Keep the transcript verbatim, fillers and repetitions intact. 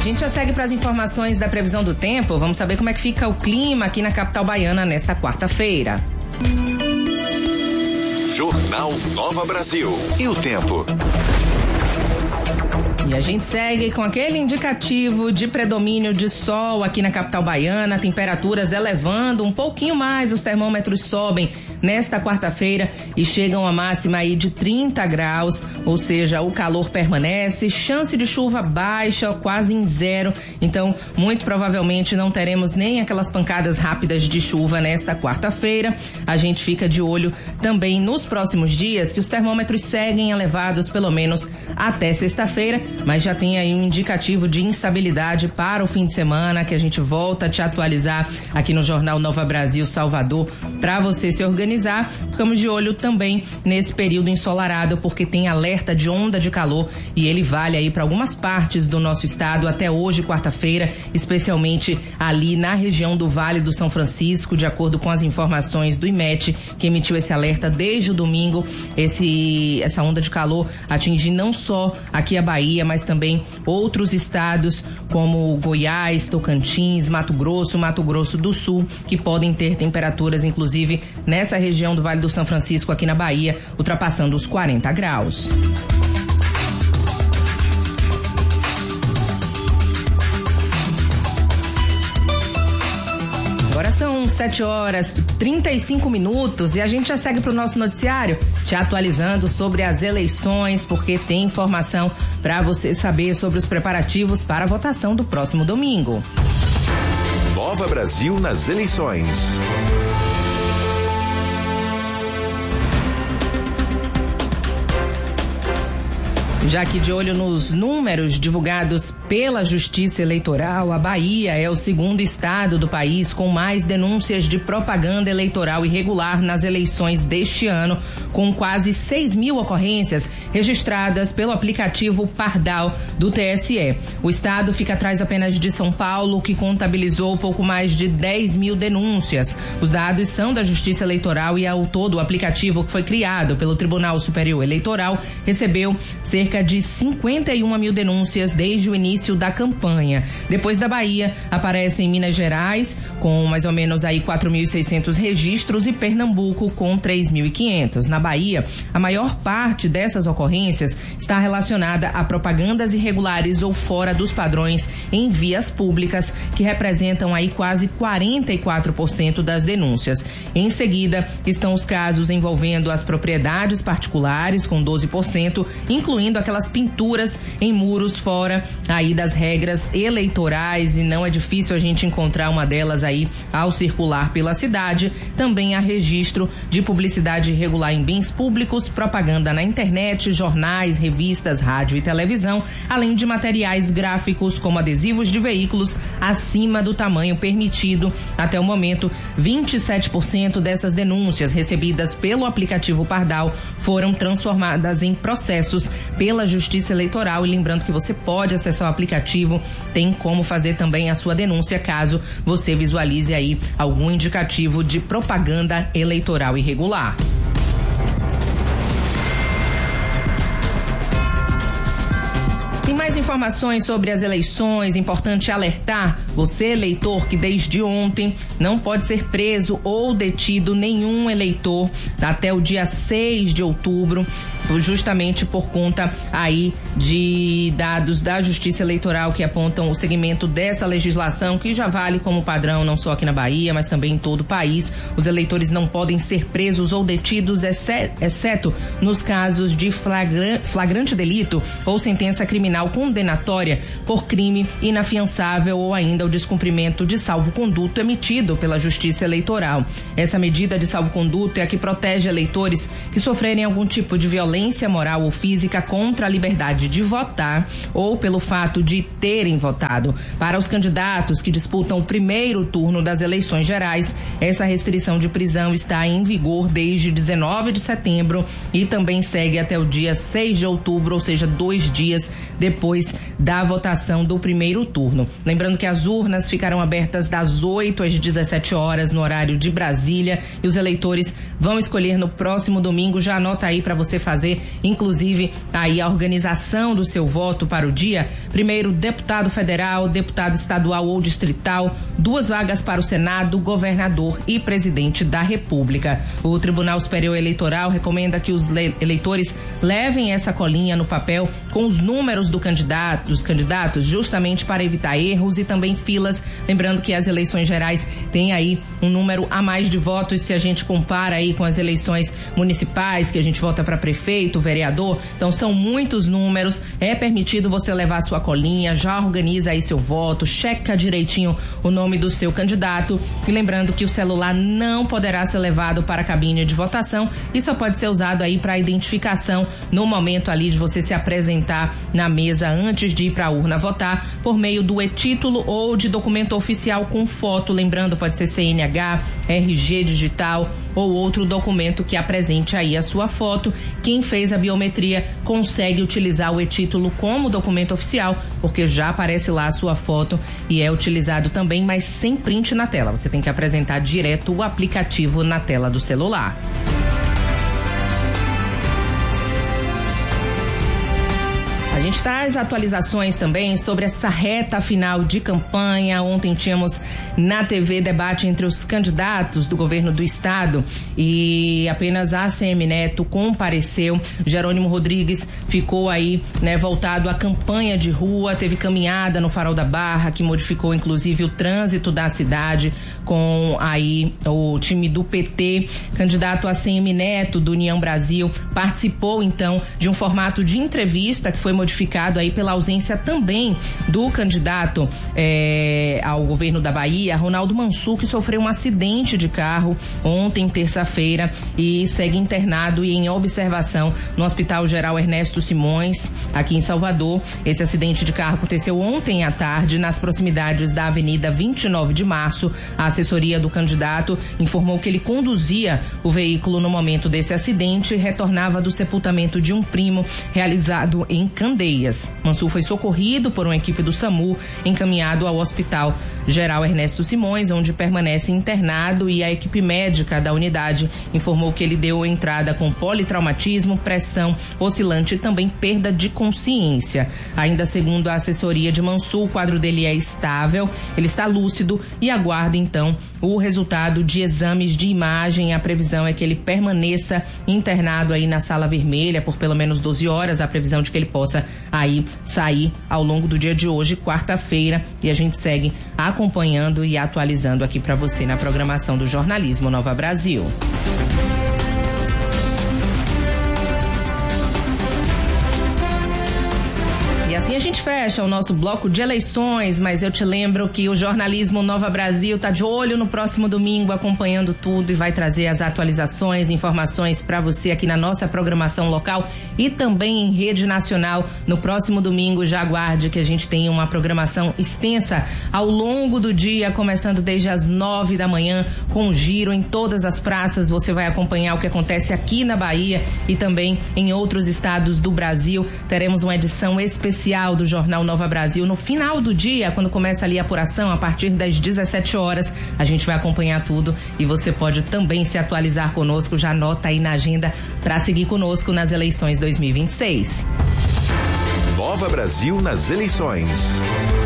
gente já segue para as informações da previsão do tempo. Vamos saber como é que fica o clima aqui na capital baiana nesta quarta-feira. Jornal Nova Brasil. E o tempo? E a gente segue com aquele indicativo de predomínio de sol aqui na capital baiana, temperaturas elevando um pouquinho mais, os termômetros sobem nesta quarta-feira e chegam a máxima aí de trinta graus, ou seja, o calor permanece, chance de chuva baixa, quase em zero, então muito provavelmente não teremos nem aquelas pancadas rápidas de chuva nesta quarta-feira. A gente fica de olho também nos próximos dias, que os termômetros seguem elevados pelo menos até sexta-feira, mas já tem aí um indicativo de instabilidade para o fim de semana, que a gente volta a te atualizar aqui no Jornal Nova Brasil Salvador, para você se organizar. Ficamos de olho também nesse período ensolarado, porque tem alerta de onda de calor e ele vale aí para algumas partes do nosso estado até hoje, quarta-feira, especialmente ali na região do Vale do São Francisco, de acordo com as informações do I M E T, que emitiu esse alerta desde o domingo. Esse, essa onda de calor atinge não só aqui a Bahia, mas também outros estados como Goiás, Tocantins, Mato Grosso, Mato Grosso do Sul, que podem ter temperaturas, inclusive nessa região do Vale do São Francisco, aqui na Bahia, ultrapassando os quarenta graus. Agora são sete horas e trinta e cinco minutos e a gente já segue para o nosso noticiário, te atualizando sobre as eleições, porque tem informação para você saber sobre os preparativos para a votação do próximo domingo. Nova Brasil nas eleições. Já que de olho nos números divulgados pela Justiça Eleitoral, a Bahia é o segundo estado do país com mais denúncias de propaganda eleitoral irregular nas eleições deste ano, com quase seis mil ocorrências registradas pelo aplicativo Pardal do T S E. O estado fica atrás apenas de São Paulo, que contabilizou pouco mais de dez mil denúncias. Os dados são da Justiça Eleitoral e, ao todo, o aplicativo, que foi criado pelo Tribunal Superior Eleitoral, recebeu cerca de cinquenta e uma mil denúncias desde o início da campanha. Depois da Bahia, aparecem Minas Gerais, com mais ou menos aí quatro mil e seiscentos registros, e Pernambuco, com três mil e quinhentos. Na Bahia, a maior parte dessas ocorrências está relacionada a propagandas irregulares ou fora dos padrões em vias públicas, que representam aí quase quarenta e quatro por cento das denúncias. Em seguida, estão os casos envolvendo as propriedades particulares, com doze por cento, incluindo aquelas pinturas em muros fora aí das regras eleitorais, e não é difícil a gente encontrar uma delas aí ao circular pela cidade. Também há registro de publicidade irregular em bens públicos, propaganda na internet, jornais, revistas, rádio e televisão, além de materiais gráficos como adesivos de veículos acima do tamanho permitido. Até o momento, vinte e sete por cento dessas denúncias recebidas pelo aplicativo Pardal foram transformadas em processos pela Justiça Eleitoral. E lembrando que você pode acessar o aplicativo, tem como fazer também a sua denúncia caso você visualize aí algum indicativo de propaganda eleitoral irregular. Tem mais informações sobre as eleições. Importante alertar você, eleitor, que desde ontem não pode ser preso ou detido nenhum eleitor até o dia seis de outubro, justamente por conta aí de dados da Justiça Eleitoral que apontam o segmento dessa legislação, que já vale como padrão não só aqui na Bahia, mas também em todo o país. Os eleitores não podem ser presos ou detidos, exceto nos casos de flagra- flagrante delito ou sentença criminal condenatória por crime inafiançável, ou ainda o descumprimento de salvo-conduto emitido pela Justiça Eleitoral. Essa medida de salvo-conduto é a que protege eleitores que sofrerem algum tipo de violência moral ou física contra a liberdade de votar ou pelo fato de terem votado. Para os candidatos que disputam o primeiro turno das eleições gerais, essa restrição de prisão está em vigor desde dezenove de setembro e também segue até o dia seis de outubro, ou seja, dois dias depois da votação do primeiro turno. Lembrando que as urnas ficarão abertas das oito às dezessete horas no horário de Brasília, e os eleitores vão escolher no próximo domingo. Já anota aí para você fazer fazer, inclusive, aí a organização do seu voto para o dia. Primeiro, deputado federal, deputado estadual ou distrital, duas vagas para o Senado, governador e presidente da República. O Tribunal Superior Eleitoral recomenda que os eleitores levem essa colinha no papel com os números do candidato, dos candidatos, justamente para evitar erros e também filas. Lembrando que as eleições gerais têm aí um número a mais de votos se a gente compara aí com as eleições municipais, que a gente vota para prefeito, vereador. Então são muitos números. É permitido você levar sua colinha, já organiza aí seu voto, checa direitinho o nome do seu candidato. E lembrando que o celular não poderá ser levado para a cabine de votação e só pode ser usado aí para identificação no momento ali de você se apresentar na mesa antes de ir para a urna votar, por meio do e-título ou de documento oficial com foto. Lembrando, pode ser C N H, R G digital ou outro documento que apresente aí a sua foto. Quem fez a biometria consegue utilizar o e-título como documento oficial, porque já aparece lá a sua foto e é utilizado também, mas sem print na tela. Você tem que apresentar direto o aplicativo na tela do celular. A gente traz atualizações também sobre essa reta final de campanha. Ontem tínhamos na T V debate entre os candidatos do governo do estado e apenas a ACM Neto compareceu. Jerônimo Rodrigues ficou aí, né, voltado à campanha de rua. Teve caminhada no Farol da Barra, que modificou inclusive o trânsito da cidade com aí o time do P T. Candidato A C M Neto do União Brasil participou então de um formato de entrevista que foi modificado aí pela ausência também do candidato é, ao governo da Bahia, Ronaldo Mansur, que sofreu um acidente de carro ontem, terça-feira, e segue internado e em observação no Hospital Geral Ernesto Simões, aqui em Salvador. Esse acidente de carro aconteceu ontem à tarde nas proximidades da Avenida vinte e nove de março. A assessoria do candidato informou que ele conduzia o veículo no momento desse acidente e retornava do sepultamento de um primo realizado em Candeias. Mansur foi socorrido por uma equipe do SAMU, encaminhado ao Hospital Geral Ernesto Simões, onde permanece internado, e a equipe médica da unidade informou que ele deu entrada com politraumatismo, pressão oscilante e também perda de consciência. Ainda segundo a assessoria de Mansur, o quadro dele é estável, ele está lúcido e aguarda então o resultado de exames de imagem. A previsão é que ele permaneça internado aí na Sala Vermelha por pelo menos doze horas, a previsão de que ele possa aí sair ao longo do dia de hoje, quarta-feira, e a gente segue acompanhando e atualizando aqui para você na programação do Jornalismo Nova Brasil. E assim a gente fecha o nosso bloco de eleições, mas eu te lembro que o Jornalismo Nova Brasil tá de olho no próximo domingo, acompanhando tudo, e vai trazer as atualizações, informações para você aqui na nossa programação local e também em rede nacional. No próximo domingo, já aguarde que a gente tem uma programação extensa ao longo do dia, começando desde as nove da manhã, com giro em todas as praças. Você vai acompanhar o que acontece aqui na Bahia e também em outros estados do Brasil. Teremos uma edição especial do Jornal Nova Brasil no final do dia, quando começa ali a apuração, a partir das dezessete horas. A gente vai acompanhar tudo e você pode também se atualizar conosco. Já anota aí na agenda para seguir conosco nas eleições dois mil e vinte e seis. Nova Brasil nas eleições.